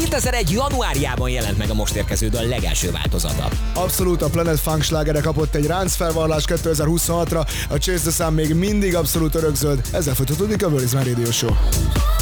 2001. januárjában jelent meg a most érkező dal legelső változata. Abszolút, a Planet Funk slágere kapott egy ráncfelvarrás 2026-ra, a Chase the Sun még mindig abszolút örökzöld, ezzel folytatódik a Where is My Radio Show.